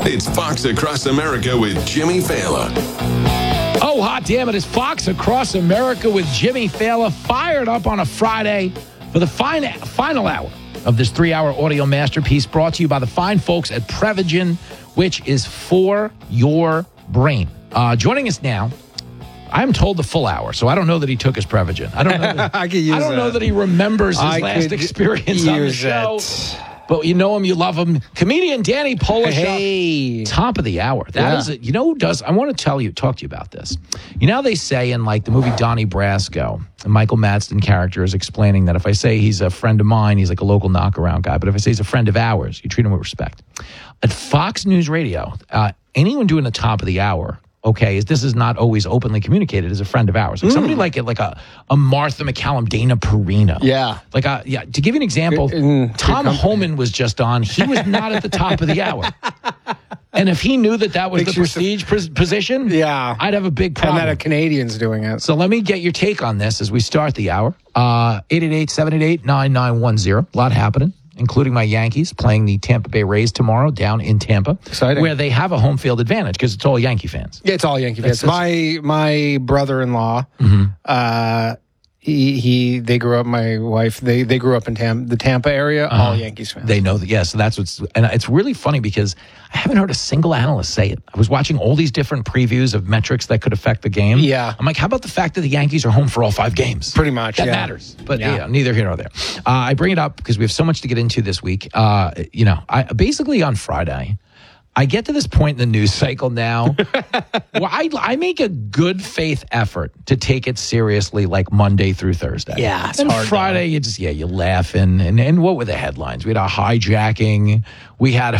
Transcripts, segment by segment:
It's Fox Across America with Jimmy Fallon. Oh, hot damn it. It's Fox Across America with Jimmy Fallon, fired up on a Friday for the final hour of this 3-hour audio masterpiece brought to you by the fine folks at Prevagen, which is for your brain. Joining us now, I'm told the full hour, so I don't know that he took his Prevagen. I don't know that, I could use I don't know that he remembers his last experience on the show. But you know him, you love him. Comedian Danny Polish. Hey. Top of the hour. That is it. You know who does? I want to talk to you about this. You know how they say in like the movie Donnie Brasco, the Michael Madsen character is explaining that if I say he's a friend of mine, he's like a local knockaround guy. But if I say he's a friend of ours, you treat him with respect. At Fox News Radio, anyone doing the top of the hour, okay, this is not always openly communicated as a friend of ours. Like somebody like a Martha McCallum, Dana Perino. Yeah. To give you an example, Tom Homan was just on. He was not at the top of the hour. And if he knew that was the prestige position, I'd have a big problem. And that a Canadian's doing it. So let me get your take on this as we start the hour. 888-788-9910. A lot happening, including my Yankees playing the Tampa Bay Rays tomorrow down in Tampa. Exciting. Where they have a home field advantage because it's all Yankee fans. Yeah, it's all Yankee fans. My brother-in-law, they grew up, my wife, they grew up in the Tampa area, all Yankees fans. They know that, yes. So that's and it's really funny because I haven't heard a single analyst say it. I was watching all these different previews of metrics that could affect the game. Yeah. I'm like, how about the fact that the Yankees are home for all 5 games? Pretty much, That matters. But neither here nor there. I bring it up because we have so much to get into this week. I basically on Friday, I get to this point in the news cycle now where I make a good faith effort to take it seriously like Monday through Thursday. Yeah, it's and hard, Friday, you laugh. And what were the headlines? We had a hijacking. We had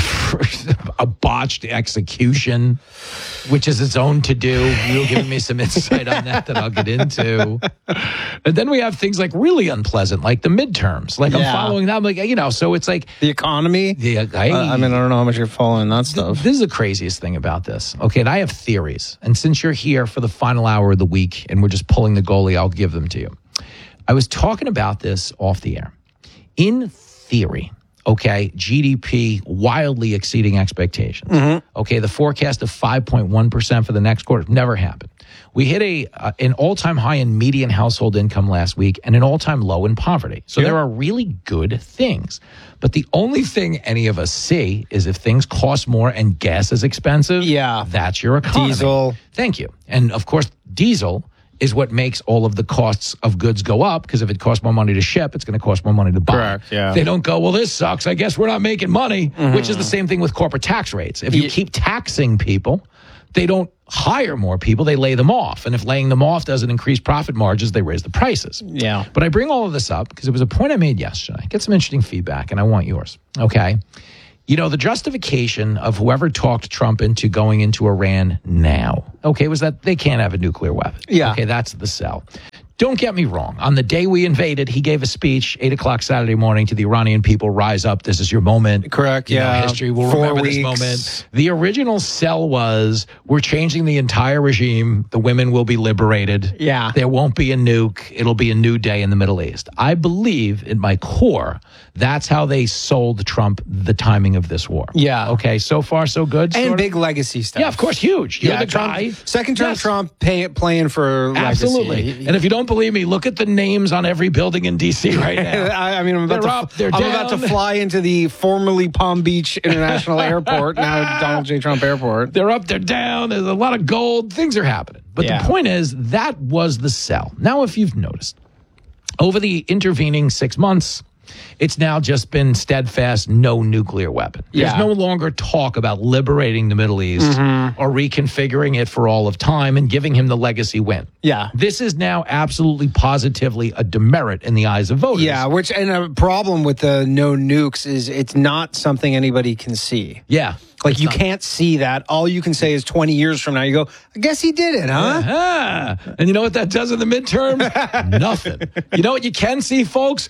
a botched execution, which is its own to-do. You were giving me some insight on that I'll get into. And then we have things like really unpleasant, like the midterms. Like I'm following that. I'm like, so it's like... The economy? I don't know how much you're following that stuff. This is the craziest thing about this. Okay, and I have theories. And since you're here for the final hour of the week and we're just pulling the goalie, I'll give them to you. I was talking about this off the air. In theory... Okay, GDP wildly exceeding expectations. Okay, the forecast of 5.1% for the next quarter never happened. We hit an all-time high in median household income last week and an all-time low in poverty. So there are really good things. But the only thing any of us see is if things cost more and gas is expensive, that's your economy. Diesel. Thank you. And, of course, diesel is what makes all of the costs of goods go up, because if it costs more money to ship, it's going to cost more money to buy. Correct, yeah. They don't go, well, this sucks. I guess we're not making money, which is the same thing with corporate tax rates. If you keep taxing people, they don't hire more people, they lay them off. And if laying them off doesn't increase profit margins, they raise the prices. Yeah. But I bring all of this up because it was a point I made yesterday. Get some interesting feedback, and I want yours. Okay. The justification of whoever talked Trump into going into Iran now, was that they can't have a nuclear weapon. Yeah. Okay, that's the sell. Don't get me wrong. On the day we invaded, he gave a speech, 8 o'clock Saturday morning, to the Iranian people, rise up, this is your moment. Correct, History will remember this moment. The original sell was, we're changing the entire regime. The women will be liberated. Yeah. There won't be a nuke. It'll be a new day in the Middle East. I believe, in my core, that's how they sold Trump the timing of this war. Yeah. Okay, so far so good. And big legacy stuff. Yeah, of course, huge. You're the Trump, guy. Second term Trump playing for legacy. Absolutely. And if you don't believe me, look at the names on every building in D.C. right now. I'm about to fly into the formerly Palm Beach International Airport, now Donald J. Trump Airport. They're up, they're down, there's a lot of gold, things are happening. But the point is, that was the sell. Now, if you've noticed, over the intervening 6 months, it's now just been steadfast, no nuclear weapon. There's no longer talk about liberating the Middle East or reconfiguring it for all of time and giving him the legacy win. Yeah. This is now absolutely positively a demerit in the eyes of voters. Yeah, and a problem with the no nukes is it's not something anybody can see. Yeah. Like, you can't see that. All you can say is 20 years from now, you go, I guess he did it, huh? Uh-huh. And you know what that does in the midterm? Nothing. You know what you can see, folks?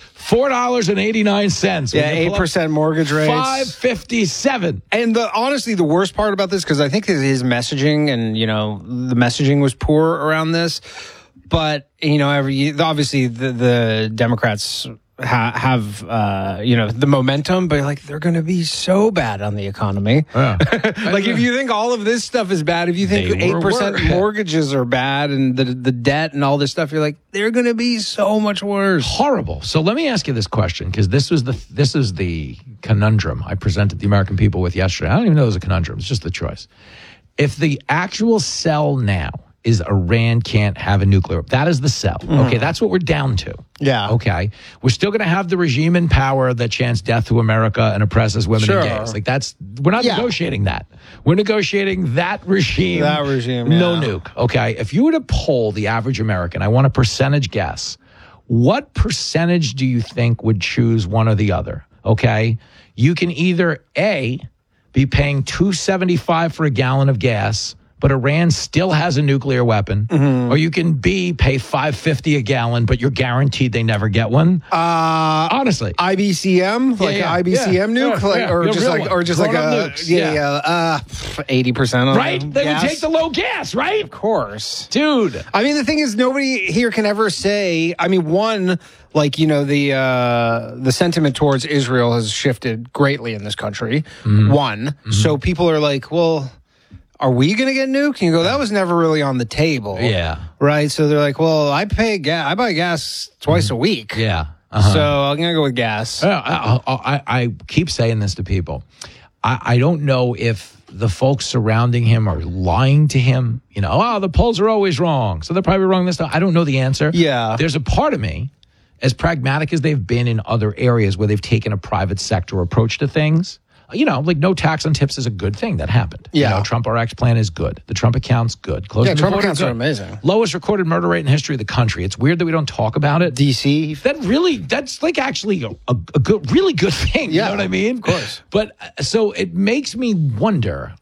$4.89. Yeah, 8% mortgage rates. $5.57. And honestly, the worst part about this, because I think his messaging and, the messaging was poor around this. But, obviously the Democrats have the momentum, but like they're going to be so bad on the economy. Yeah. Like if you think all of this stuff is bad, if you think 8% mortgages are bad and the debt and all this stuff, you're like they're going to be so much worse. Horrible. So let me ask you this question, because this is the conundrum I presented the American people with yesterday. I don't even know it was a conundrum. It's just the choice. If the actual sell now is Iran can't have a nuclear, that is the sell. Okay, that's what we're down to. Yeah. Okay. We're still going to have the regime in power that chants death to America and oppresses women and gays. Like we're not negotiating that. We're negotiating that regime. No nuke. Okay. If you were to poll the average American, I want a percentage guess. What percentage do you think would choose one or the other? Okay. You can either A, be paying $2.75 for a gallon of gas, but Iran still has a nuclear weapon, or you can B, pay $5.50 a gallon, but you're guranteed they never get one. Honestly, IBCM, IBCM nuke, or just like a 80% on right? They would take the low gas, right? Of course, dude. I mean, the thing is, nobody here can ever say. I mean, one. Like, the sentiment towards Israel has shifted greatly in this country. So people are like, well, are we going to get nuked? And you go, that was never really on the table. Yeah. Right? So they're like, well, I buy gas twice a week. Yeah. So I'm going to go with gas. I keep saying this to people. I don't know if the folks surrounding him are lying to him. The polls are always wrong, so they're probably wrong this time. I don't know the answer. Yeah. There's a part of me, as pragmatic as they've been in other areas where they've taken a private sector approach to things, like no tax on tips is a good thing that happened. Yeah. Trump RX plan is good. The Trump account's good. Trump accounts are amazing. Lowest recorded murder rate in history of the country. It's weird that we don't talk about it. DC. That's like actually a good, really good thing. Yeah, you know what I mean? Of course. But so it makes me wonder,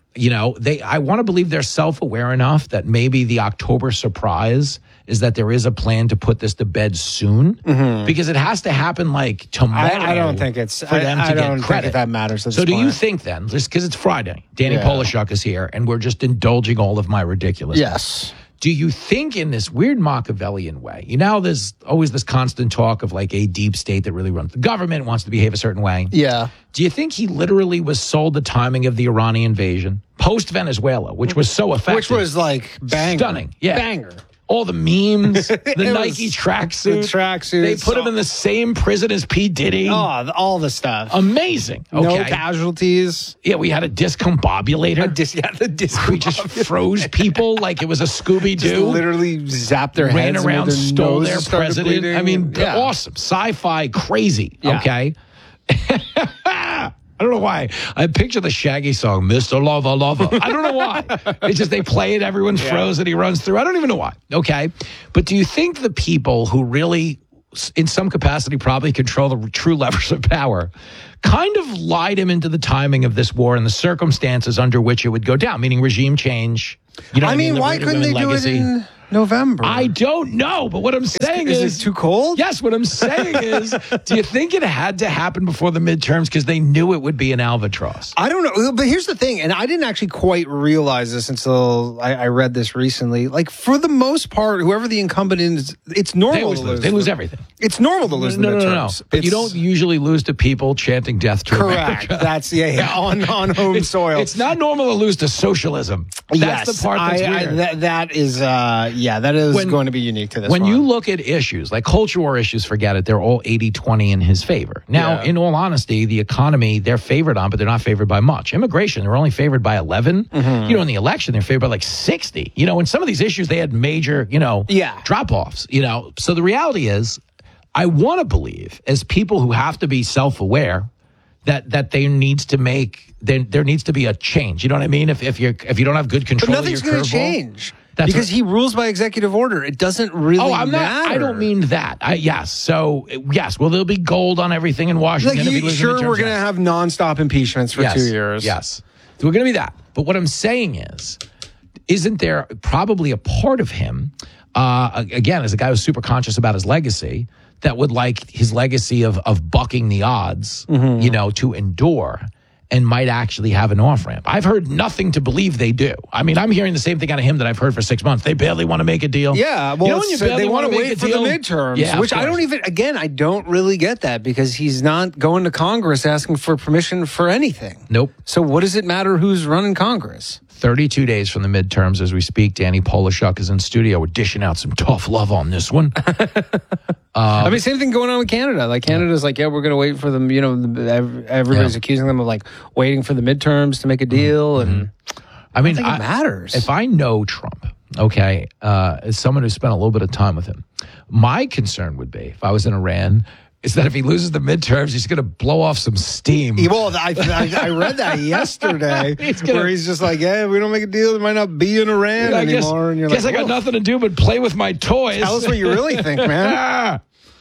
I want to believe they're self-aware enough that maybe the October surprise is that there is a plan to put this to bed soon, because it has to happen like tomorrow. I don't think it's for them to get credit. Think that matters. So do you think then, just because it's Friday, Danny Polishuk is here, and we're just indulging all of my ridiculousness. Yes. Do you think in this weird Machiavellian way, there's always this constant talk of like a deep state that really runs the government, wants to behave a certain way. Yeah. Do you think he literally was sold the timing of the Iranian invasion post-Venezuela, which was so effective? Which was like banger. Stunning. Yeah. Banger. All the memes, the Nike tracksuit. The tracksuits. They put him in the same prison as P. Diddy. Oh, all the stuff. Amazing. Okay. No casualties. Yeah, we had a discombobulator. The disc. We just froze people like it was a Scooby-Doo. Just literally zapped their ran heads. around, stole their president. Bleeding. I mean, awesome. Sci-fi, crazy. Yeah. Okay. I don't know why. I picture the Shaggy song, Mr. Lover, Lover. I don't know why. It's just they play it, everyone's frozen, he runs through. I don't even know why. Okay. But do you think the people who really, in some capacity, probably control the true levers of power, kind of lied him into the timing of this war and the circumstances under which it would go down, meaning regime change? Why couldn't they do it in November? I don't know, but what I'm saying is it too cold? Yes, what I'm saying is, do you think it had to happen before the midterms because they knew it would be an albatross? I don't know, but here's the thing, and I didn't actually quite realize this until I read this recently. Like, for the most part, whoever the incumbent is, it's normal to lose. They lose everything. It's normal to lose the midterms. No. But you don't usually lose to people chanting death to Correct. America. That's on home soil. It's not normal to lose to socialism. That's the part that's weird. That is going to be unique to this When one. you look at issues, like culture war issues, forget it. They're all 80-20 in his favor. Now, in all honesty, the economy, they're favored on, but they're not favored by much. Immigration, they're only favored by 11. In the election, they're favored by like 60. In some of these issues, they had major, drop-offs. So the reality is, I want to believe, as people who have to be self-aware, that there needs to be a change. You know what I mean? If you don't have good control, but nothing's going to change. Because he rules by executive order. It doesn't really matter. I don't mean that. Yes. Well, there'll be gold on everything in Washington. We're going to have nonstop impeachments for 2 years. Yes. So we're going to be that. But what I'm saying is, isn't there probably a part of him, again, as a guy who's super conscious about his legacy, that would like his legacy of bucking the odds, to endure? and might actually have an off-ramp. I've heard nothing to believe they do. I mean, I'm hearing the same thing out of him that I've heard for 6 months. They barely want to make a deal. Yeah, well, you know when you barely they want to make wait a for deal? the midterms, Yeah, which of I don't course. even, again, I don't really get that because he's not going to Congress asking for permission for anything. Nope. So what does it matter who's running Congress? 32 days from the midterms as we speak. Danny Polishuk is in studio. We're dishing out some tough love on this one. I mean, same thing going on with Canada. Like Canada's like, yeah, we're going to wait for them. You know, everybody's accusing them of like waiting for the midterms to make a deal. And I mean, think it matters. If I know Trump, okay, as someone who spent a little bit of time with him, my concern would be, if I was in Iran, is that if he loses the midterms, he's going to blow off some steam. Well, I read that yesterday where he's just like, yeah, if we don't make a deal, it might not be in Iran anymore. And you're guess like, I got nothing to do but play with my toys. Tell us what you really think, man.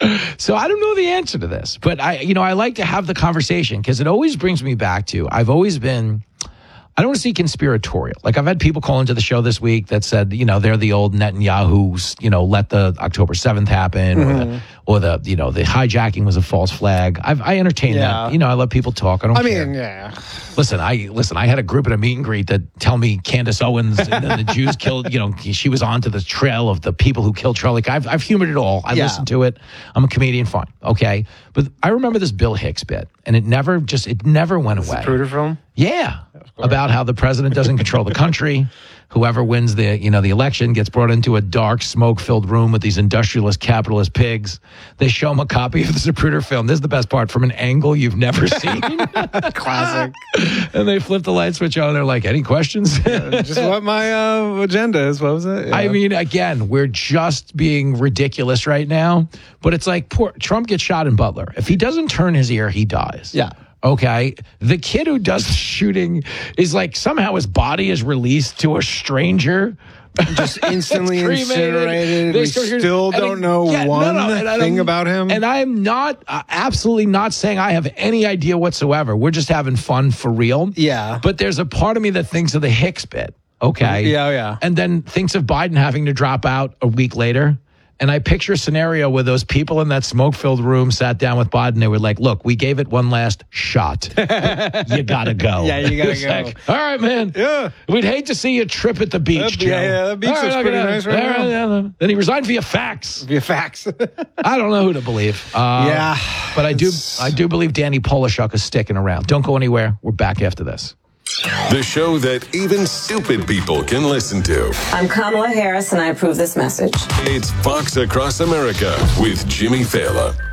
So I don't know the answer to this, but I like to have the conversation because it always brings me back to, I've always been, I don't want to see conspiratorial. Like I've had people call into the show this week that said, they're the old Netanyahu's, let the October 7th happen or the hijacking was a false flag. I entertain that. I let people talk. I don't care. mean, yeah. Listen, I had a group at a meet and greet that tell me Candace Owens and then the Jews killed, she was onto the trail of the people who killed Charlie. I've humored it all. I listened to it. I'm a comedian, fine. Okay. But I remember this Bill Hicks bit and it never went away. Zapruder film? Yeah. About how the president doesn't control the country. Whoever wins the election gets brought into a dark, smoke-filled room with these industrialist, capitalist pigs. They show them a copy of the Zapruder film. This is the best part, from an angle you've never seen. Classic. And they flip the light switch on. They're like, any questions? Just what my agenda is. What was it? Yeah. I mean, again, we're just being ridiculous right now. But it's like, poor Trump gets shot in Butler. If he doesn't turn his ear, he dies. Yeah. Okay. The kid who does the shooting is like somehow his body is released to a stranger. Just instantly cremated. incinerated. We still don't know one thing about him. And I'm not, absolutely not saying I have any idea whatsoever. We're just having fun for real. Yeah. But there's a part of me that thinks of the Hicks bit. Okay. Yeah. And then thinks of Biden having to drop out a week later. And I picture a scenario where those people in that smoke-filled room sat down with Biden. They were like, look, we gave it one last shot. You got to go. Yeah, you got to go. Like, all right, man. Yeah. We'd hate to see you trip at the beach, Joe. Yeah, the beach looks pretty nice right now. Yeah. Then he resigned via fax. Via fax. I don't know who to believe. Yeah. But I do believe Danny Polishuk is sticking around. Don't go anywhere. We're back after this. The show that even stupid people can listen to. I'm Kamala Harris, and I approve this message. It's Fox Across America with Jimmy Fallon.